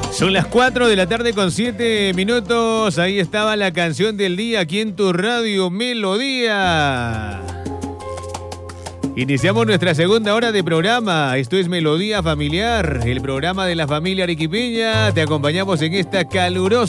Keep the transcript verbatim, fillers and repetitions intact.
Son las cuatro de la tarde con siete minutos. Ahí estaba la canción del día aquí en tu radio Melodía. Iniciamos nuestra segunda hora de programa. Esto es Melodía Familiar, el programa de la familia arequipeña. Te acompañamos en esta calurosa